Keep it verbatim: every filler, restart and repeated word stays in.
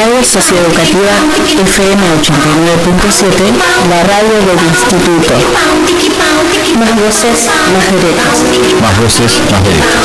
Radio Socioeducativa F M ochenta y nueve punto siete, la radio del Instituto. Más voces, más derechos. Más voces, más derechos.